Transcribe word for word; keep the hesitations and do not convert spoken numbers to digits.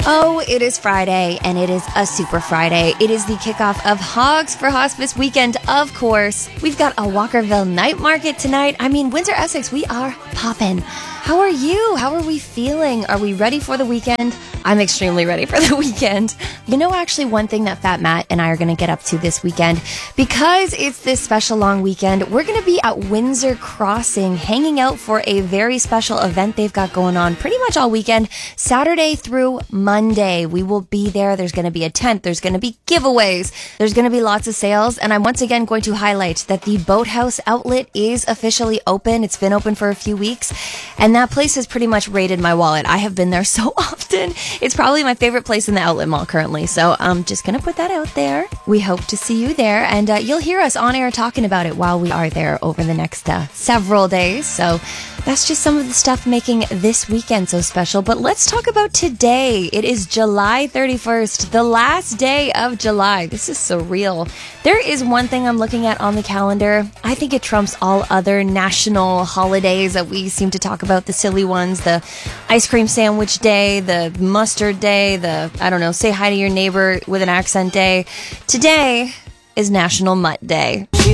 Oh, it is Friday, and it is a super Friday. It is the kickoff of Hogs for Hospice weekend, of course. We've got a Walkerville night market tonight. I mean, Windsor, Essex, we are poppin'. How are you? How are we feeling? Are we ready for the weekend? I'm extremely ready for the weekend. You know, actually, one thing that Fat Matt and I are going to get up to this weekend, because it's this special long weekend, we're going to be at Windsor Crossing hanging out for a very special event they've got going on pretty much all weekend, Saturday through Monday. We will be there. There's going to be a tent. There's going to be giveaways. There's going to be lots of sales. And I'm once again going to highlight that the Boathouse outlet is officially open. It's been open for a few weeks. And that place has pretty much raided my wallet. I have been there so often. It's probably my favorite place in the outlet mall currently. So I'm just going to put that out there. We hope to see you there. And uh, you'll hear us on air talking about it while we are there over the next uh, several days. So that's just some of the stuff making this weekend so special. But let's talk about today. It is July thirty-first, the last day of July. This is surreal. There is one thing I'm looking at on the calendar. I think it trumps all other national holidays that we seem to talk about, the silly ones, the ice cream sandwich day, the mustard day, the, I don't know, say hi to your neighbor with an accent day. Today is National Mutt Day.